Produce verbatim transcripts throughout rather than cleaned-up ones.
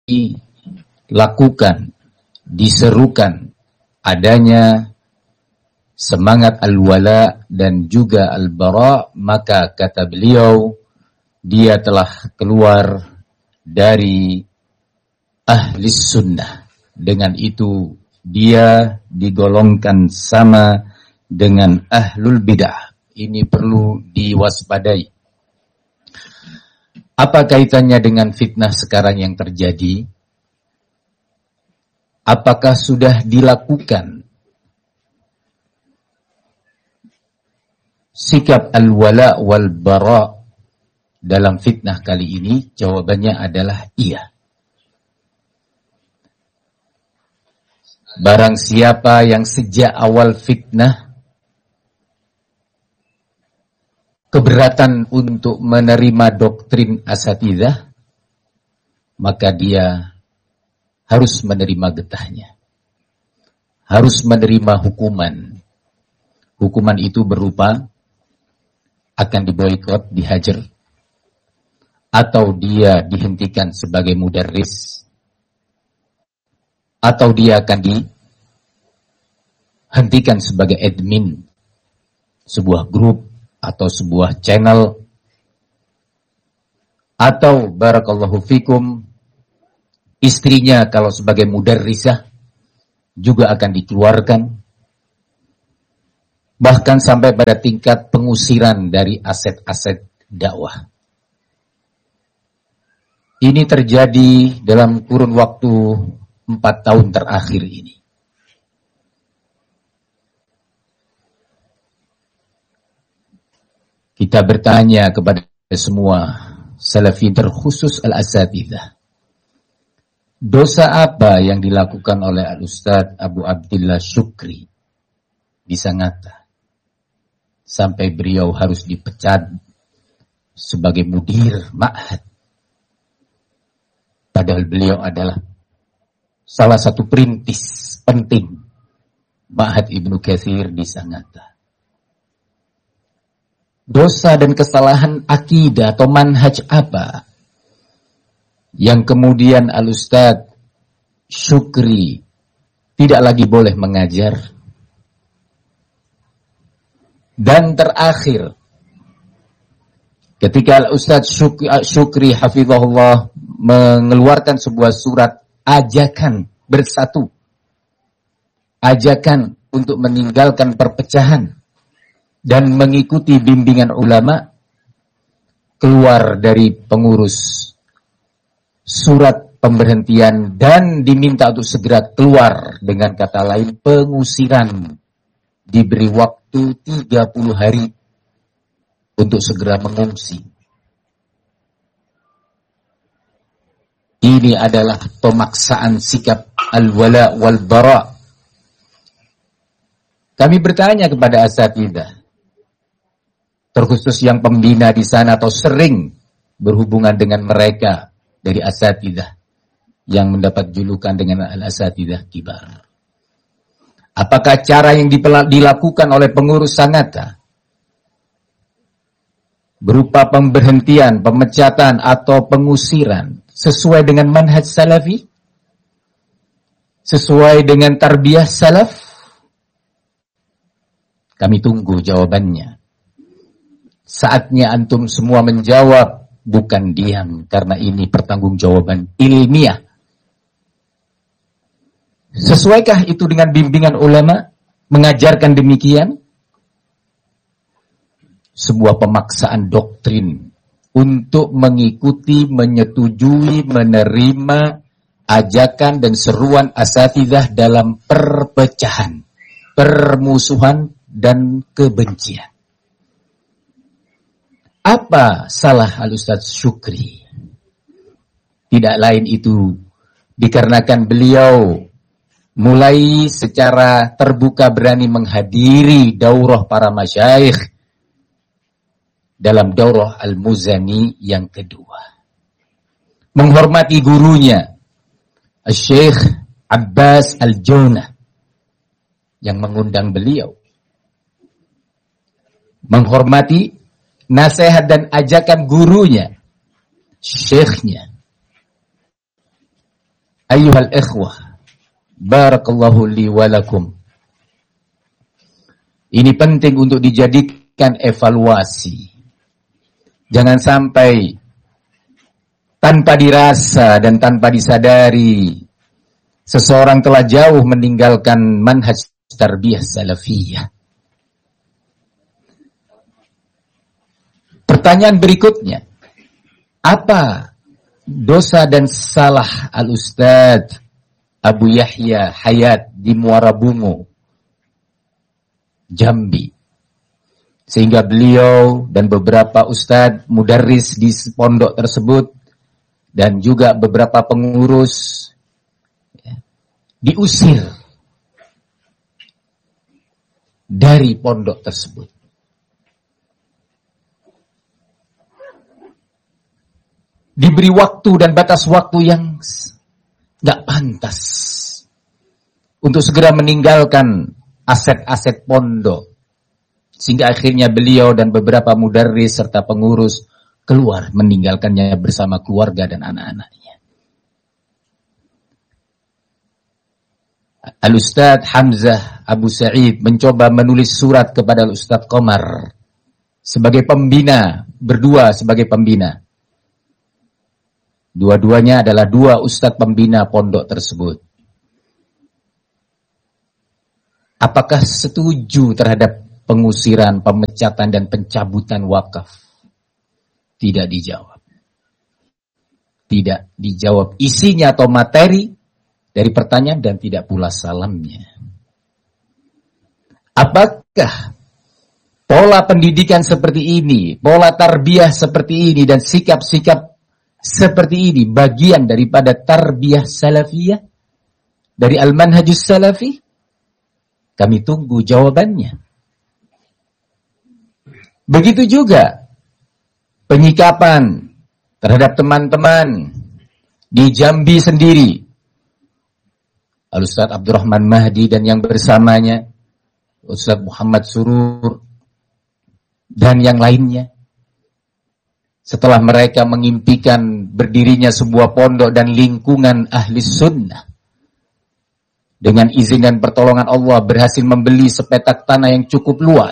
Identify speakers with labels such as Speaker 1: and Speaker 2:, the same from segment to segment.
Speaker 1: dilakukan, diserukan adanya semangat al-wala dan juga al-bara, maka kata beliau, dia telah keluar dari ahli sunnah. Dengan itu dia digolongkan sama dengan ahlul bidah. Ini perlu diwaspadai. Apa kaitannya dengan fitnah sekarang yang terjadi? Apakah sudah dilakukan sikap al-wala wal bara dalam fitnah kali ini? Jawabannya adalah iya. Barang siapa yang sejak awal fitnah keberatan untuk menerima doktrin asatidzah, maka dia harus menerima getahnya. Harus menerima hukuman. Hukuman itu berupa akan diboikot, dihajar, atau dia dihentikan sebagai mudarris, atau dia akan dihentikan sebagai admin sebuah grup atau sebuah channel, atau barakallahu fikum istrinya kalau sebagai mudarrisah juga akan dikeluarkan, bahkan sampai pada tingkat pengusiran dari aset-aset dakwah. Ini terjadi dalam kurun waktu empat tahun terakhir ini. Kita bertanya kepada semua salafi terkhusus al-asatidzah, dosa apa yang dilakukan oleh Al-Ustaz Abu Abdillah Syukri di Sangatta sampai beliau harus dipecat sebagai mudir ma'had, padahal beliau adalah salah satu perintis penting Ma'had Ibnu Katsir di Sangatta. Dosa dan kesalahan akidah atau manhaj apa yang kemudian Al-Ustaz Syukri tidak lagi boleh mengajar? Dan terakhir, ketika Al-Ustaz Syukri, Syukri hafizahullah mengeluarkan sebuah surat ajakan bersatu, ajakan untuk meninggalkan perpecahan dan mengikuti bimbingan ulama, keluar dari pengurus surat pemberhentian dan diminta untuk segera keluar, dengan kata lain pengusiran, diberi waktu tiga puluh hari untuk segera mengungsi. Ini adalah pemaksaan sikap al-wala wal bara. Kami bertanya kepada asatidzah, terkhusus yang pembina di sana atau sering berhubungan dengan mereka dari asatidzah yang mendapat julukan dengan al-asatidzah kibar. Apakah cara yang dilakukan oleh pengurus Sangatta berupa pemberhentian, pemecatan atau pengusiran sesuai dengan manhaj salafi? Sesuai dengan tarbiyah salaf? Kami tunggu jawabannya. Saatnya antum semua menjawab, bukan diam, karena ini pertanggungjawaban ilmiah. Sesuaikah itu dengan bimbingan ulama mengajarkan demikian? Sebuah pemaksaan doktrin untuk mengikuti, menyetujui, menerima ajakan dan seruan asatidzah dalam perpecahan, permusuhan dan kebencian. Apa salah Al-Ustaz Syukri? Tidak lain itu dikarenakan beliau mulai secara terbuka berani menghadiri daurah para masyayikh dalam daurah Al-Muzani yang kedua. Menghormati gurunya, Syekh Abbas Al-Jaunah, yang mengundang beliau. Menghormati nasihat dan ajakan gurunya, syekhnya. Ayyuhal ikhwah, barakallahu li wa lakum. Ini penting untuk dijadikan evaluasi. Jangan sampai tanpa dirasa dan tanpa disadari seseorang telah jauh meninggalkan manhaj tarbiyah salafiyah. Pertanyaan berikutnya, apa dosa dan salah Al-Ustadz Abu Yahya Hayat di Muara Bungo, Jambi, sehingga beliau dan beberapa ustadz mudarris di pondok tersebut dan juga beberapa pengurus ya, diusir dari pondok tersebut. Diberi waktu dan batas waktu yang gak pantas untuk segera meninggalkan aset-aset pondok. Sehingga akhirnya beliau dan beberapa mudarris serta pengurus keluar meninggalkannya bersama keluarga dan anak-anaknya. Al-Ustadz Hamzah Abu Sa'id mencoba menulis surat kepada Al-Ustadz Qomar sebagai pembina, berdua sebagai pembina. Dua-duanya adalah dua ustadz pembina pondok tersebut. Apakah setuju terhadap pengusiran, pemecatan, dan pencabutan wakaf? Tidak dijawab. Tidak dijawab isinya atau materi dari pertanyaan dan tidak pula salamnya. Apakah pola pendidikan seperti ini, pola tarbiyah seperti ini, dan sikap-sikap seperti ini bagian daripada tarbiyah salafiyah dari al-manhajus salafi? Kami tunggu jawabannya. Begitu juga penyikapan terhadap teman-teman di Jambi sendiri. Al-Ustadz Abdurrahman Mahdi dan yang bersamanya, Ustadz Muhammad Surur dan yang lainnya. Setelah mereka mengimpikan berdirinya sebuah pondok dan lingkungan ahli sunnah, dengan izin dan pertolongan Allah berhasil membeli sepetak tanah yang cukup luas,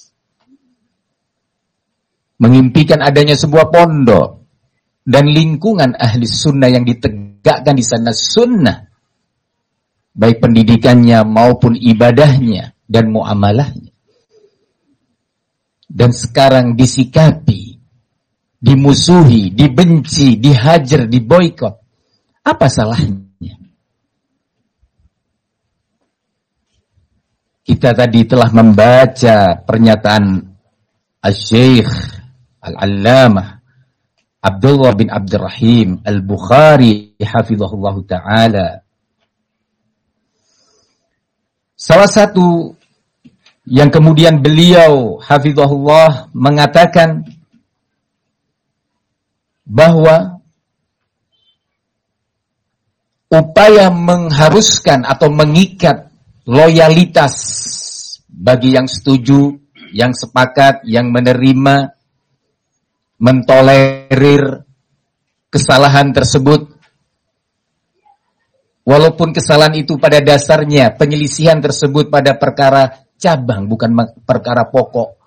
Speaker 1: mengimpikan adanya sebuah pondok dan lingkungan ahli sunnah yang ditegakkan di sana sunnah, baik pendidikannya maupun ibadahnya dan muamalahnya. Dan sekarang disikapi, dimusuhi, dibenci, dihajar, diboikot. Apa salahnya? Kita tadi telah membaca pernyataan Al-Syeikh Al-Allamah Abdullah bin Abdurrahim Al-Bukhari hafizahullah ta'ala. Salah satu yang kemudian beliau hafizahullah mengatakan bahwa upaya mengharuskan atau mengikat loyalitas bagi yang setuju, yang sepakat, yang menerima, mentolerir kesalahan tersebut, walaupun kesalahan itu pada dasarnya penyelisihan tersebut pada perkara cabang, bukan perkara pokok.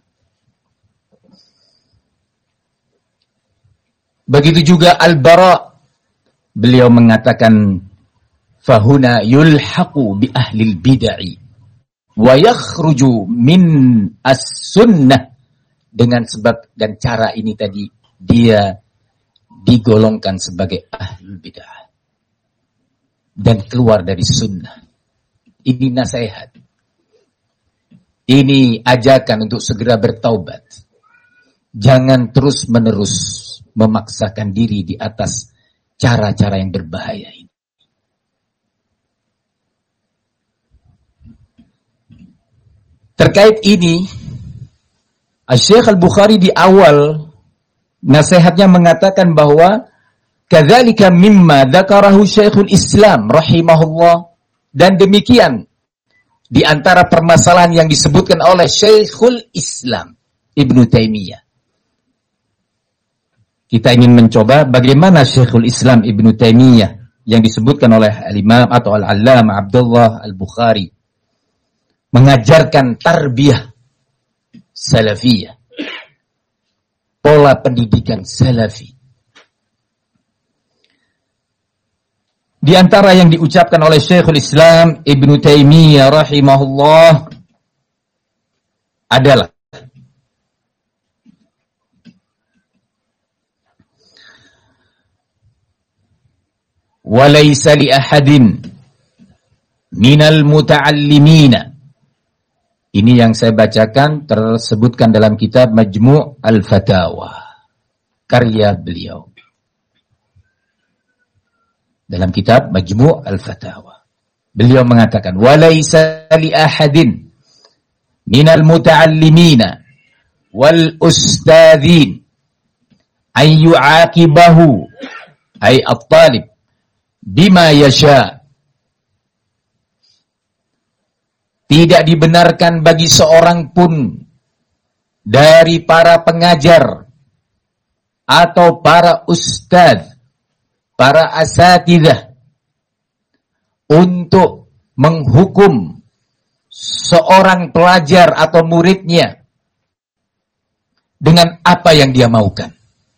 Speaker 1: Begitu juga Al-Bara, beliau mengatakan fahuna yulhaqu bi ahlil bid'ah wa yakhruju min as-sunnah. Dengan sebab dan cara ini tadi dia digolongkan sebagai ahlul bid'ah dan keluar dari sunnah. Ini nasihat. Ini ajakan untuk segera bertaubat. Jangan terus-menerus memaksakan diri di atas cara-cara yang berbahaya ini. Terkait ini, Syekh Al-Bukhari di awal nasihatnya mengatakan bahwa kadzalika mimma dzakarahu Syekhul Islam rahimahullah, dan demikian di antara permasalahan yang disebutkan oleh Syekhul Islam Ibnu Taimiyah. Kita ingin mencoba bagaimana Syekhul Islam Ibnu Taimiyah yang disebutkan oleh Al-Imam atau Al-Allamah Abdullah Al-Bukhari mengajarkan tarbiyah salafiyah, pola pendidikan salafi. Di antara yang diucapkan oleh Syekhul Islam Ibnu Taimiyah rahimahullah adalah walaysa li ahadin minal muta'allimina. Ini yang saya bacakan tersebutkan dalam kitab Majmu' Al-Fatawa, karya beliau. Dalam kitab Majmu' Al-Fatawa, beliau mengatakan walaysa li ahadin minal muta'allimina wal ustadzin ay yu'aqibahu ay at-talib bima yasha. Tidak dibenarkan bagi seorang pun dari para pengajar atau para ustadz, para asatidzah untuk menghukum seorang pelajar atau muridnya dengan apa yang dia maukan.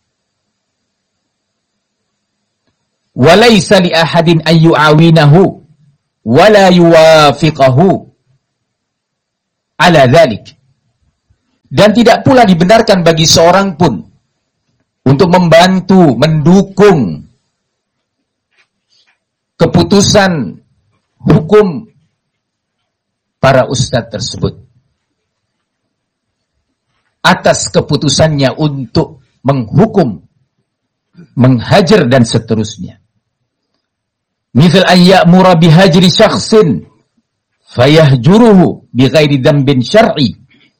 Speaker 1: Walaysa li ahadin ayyu'awinahu wala yuwafiqahu ala dzalik. Dan tidak pula dibenarkan bagi seorang pun untuk membantu, mendukung keputusan hukum para ustadz tersebut atas keputusannya untuk menghukum, menghajar dan seterusnya. Misal an ya'mura bihajri syakhsin fayahjuruhu bighairi dzambin syar'i.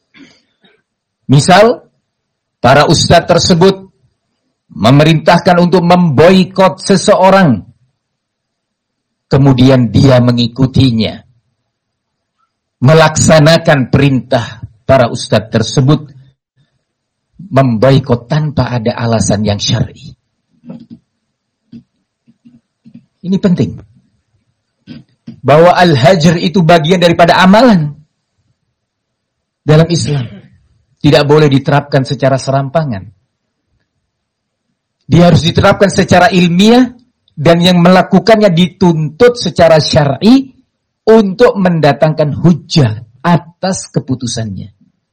Speaker 1: Misal para ustadz tersebut memerintahkan untuk memboikot seseorang, kemudian dia mengikutinya, melaksanakan perintah para ustadz tersebut, memboikot tanpa ada alasan yang syar'i. Ini penting, bahwa al-hajr itu bagian daripada amalan dalam Islam. Tidak boleh diterapkan secara serampangan. Dia harus diterapkan secara ilmiah, dan yang melakukannya dituntut secara syar'i untuk mendatangkan hujjah atas keputusannya.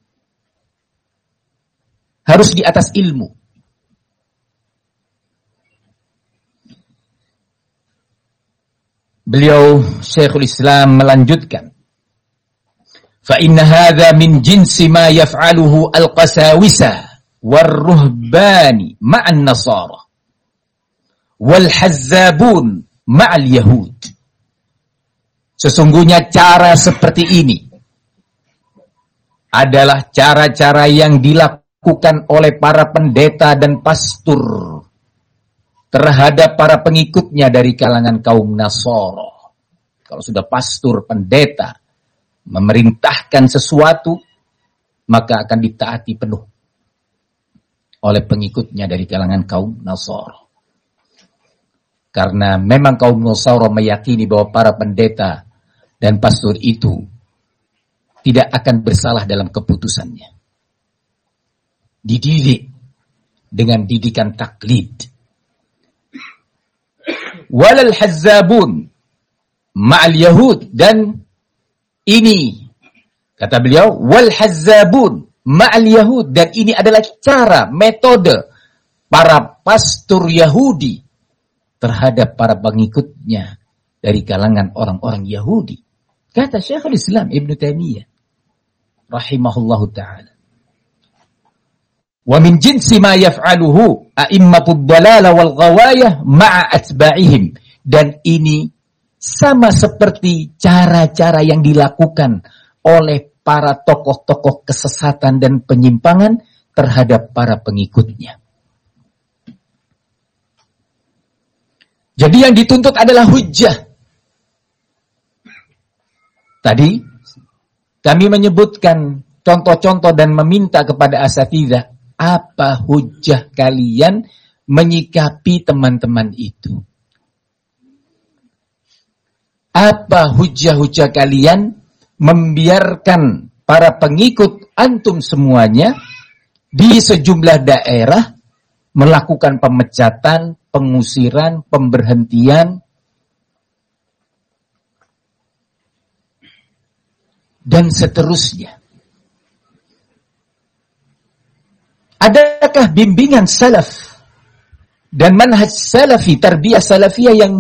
Speaker 1: Harus di atas ilmu. Beliau Syekhul Islam melanjutkan, fa inna hadza min jinsi ma yaf'aluhu al-qasawisa war-ruhbani ma'an nasara wal hazzabun ma'al yahud. Sesungguhnya cara seperti ini adalah cara-cara yang dilakukan oleh para pendeta dan pastor terhadap para pengikutnya dari kalangan kaum Nasara. Kalau sudah pastor, pendeta memerintahkan sesuatu, maka akan ditaati penuh oleh pengikutnya dari kalangan kaum Nasara. Karena memang kaum Nasara meyakini bahwa para pendeta dan pastor itu tidak akan bersalah dalam keputusannya. Dididik dengan didikan taklid. Walal hazzabun ma'al yahud, dan ini kata beliau wal hazzabun ma'al yahud, dan ini adalah cara, metode para pastor Yahudi terhadap para pengikutnya dari kalangan orang-orang Yahudi. Kata Syekhul Islam Ibnu Taimiyah rahimahullahu ta'ala, wa min jinsi ma yaf'aluhu a'immatud dalalah wal ghawayah ma'a atba'ihim, dan ini sama seperti cara-cara yang dilakukan oleh para tokoh-tokoh kesesatan dan penyimpangan terhadap para pengikutnya. Jadi yang dituntut adalah hujjah. Tadi kami menyebutkan contoh-contoh dan meminta kepada asatidzah, apa hujjah kalian menyikapi teman-teman itu? Apa hujah-hujah kalian membiarkan para pengikut antum semuanya di sejumlah daerah melakukan pemecatan, pengusiran, pemberhentian, dan seterusnya? Adakah bimbingan salaf dan manhaj salafi, tarbiyah salafiyah yang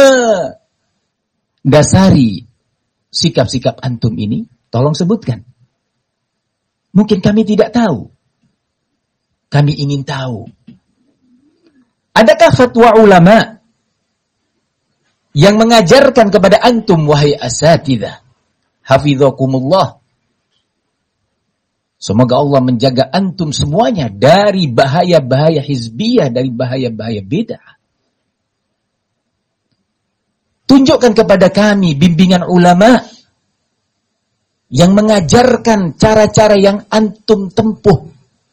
Speaker 1: mendasari sikap-sikap antum ini? Tolong sebutkan. Mungkin kami tidak tahu. Kami ingin tahu. Adakah fatwa ulama yang mengajarkan kepada antum, wahai asatidzah, hafizakumullah, semoga Allah menjaga antum semuanya dari bahaya-bahaya hizbiyah, dari bahaya-bahaya bid'ah. Tunjukkan kepada kami bimbingan ulama yang mengajarkan cara-cara yang antum tempuh.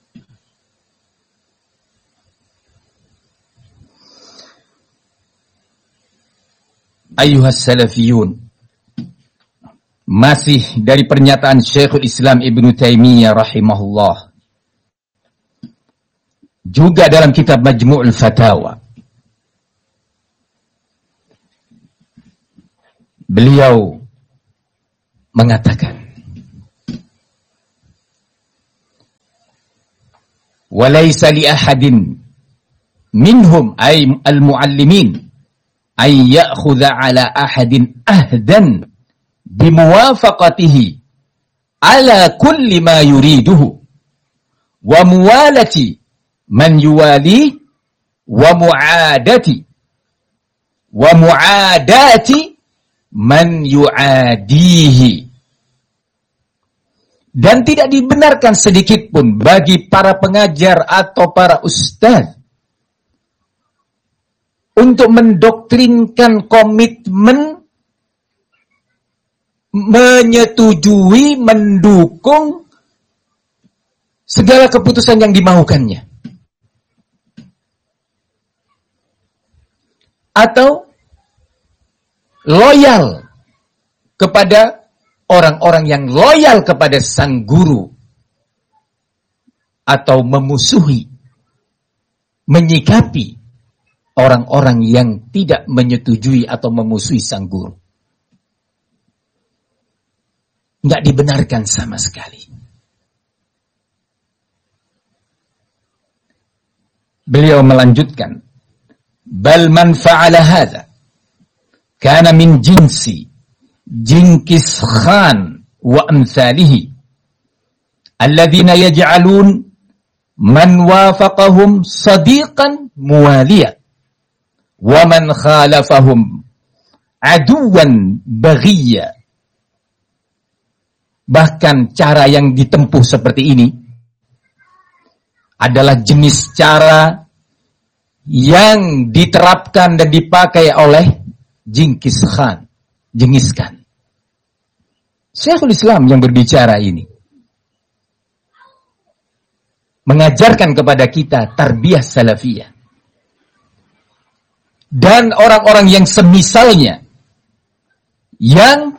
Speaker 1: Ayuhas salafiyun, masih dari pernyataan Syekhul Islam Ibnu Taimiyah rahimahullah, juga dalam kitab Majmu'ul Fatawa, beliau mengatakan, walaysa li ahadin minhum ay al-muallimin ay ya'khudha ala ahadin ahdan bimuwafaqatihi ala kulli ma yuriduhu wa muwalati man yuwali wa mu'adati wa mu'adati man yu'adihi. Dan tidak dibenarkan sedikit pun bagi para pengajar atau para ustaz untuk mendoktrinkan komitmen, menyetujui, mendukung segala keputusan yang dimaukannya. Atau loyal kepada orang-orang yang loyal kepada sang guru. Atau memusuhi, menyikapi orang-orang yang tidak menyetujui atau memusuhi sang guru. Enggak dibenarkan sama sekali. Beliau melanjutkan, bal man fa'ala hadza kana min jinsi Jinkis Khan wa amsalihi alladhina yaj'alun man wafaqahum sadiqan muwaliya wa man khalafahum aduwan baghiya. Bahkan cara yang ditempuh seperti ini adalah jenis cara yang diterapkan dan dipakai oleh Jinkis Khan, Jengis Khan. Syekhul Islam yang berbicara ini mengajarkan kepada kita tarbiyah salafiyah. Dan orang-orang yang semisalnya yang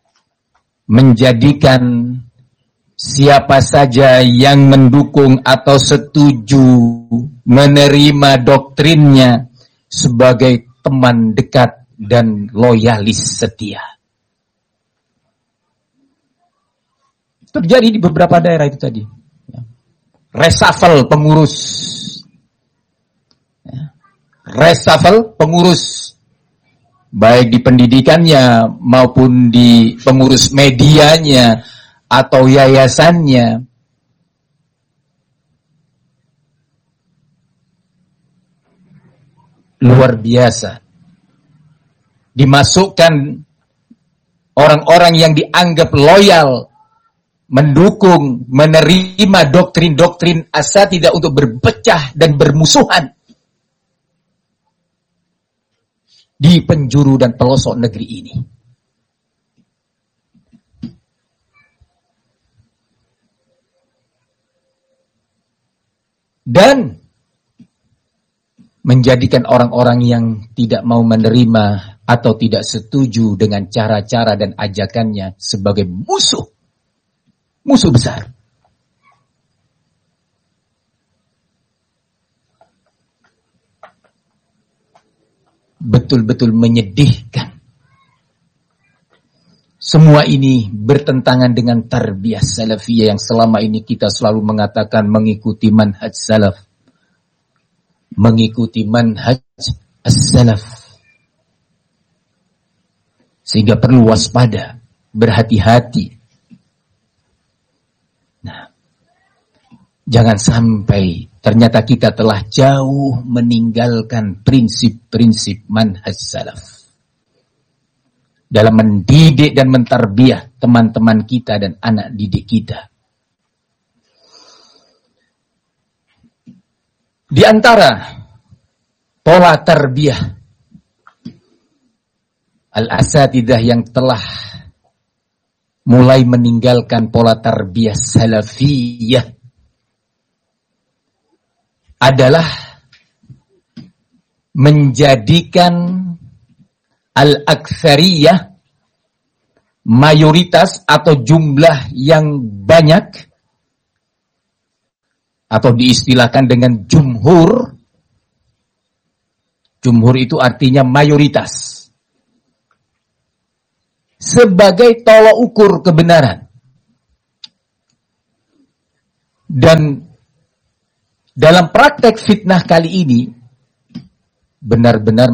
Speaker 1: menjadikan siapa saja yang mendukung atau setuju menerima doktrinnya sebagai teman dekat dan loyalis setia. Terjadi di beberapa daerah itu tadi. Reshuffle pengurus. Reshuffle pengurus. Baik di pendidikannya maupun di pengurus medianya atau yayasannya. Luar biasa. Dimasukkan orang-orang yang dianggap loyal, mendukung, menerima doktrin-doktrin asatidzah untuk berpecah dan bermusuhan di penjuru dan pelosok negeri ini. Dan menjadikan orang-orang yang tidak mau menerima atau tidak setuju dengan cara-cara dan ajakannya sebagai musuh. Musuh besar. Betul-betul menyedihkan. Semua ini bertentangan dengan tarbiyah salafiyah yang selama ini kita selalu mengatakan mengikuti manhaj salaf. Mengikuti manhaj as-salaf. Sehingga perlu waspada, berhati-hati. Nah, jangan sampai ternyata kita telah jauh meninggalkan prinsip-prinsip manhaj salaf dalam mendidik dan mentarbiyah teman-teman kita dan anak didik kita. Di antara pola tarbiyah al-asatidah yang telah mulai meninggalkan pola tarbiyah salafiyah adalah menjadikan al-aktsariyah, mayoritas atau jumlah yang banyak, atau diistilahkan dengan jumhur. Jumhur itu artinya mayoritas, sebagai tolak ukur kebenaran. Dan dalam praktek fitnah kali ini benar-benar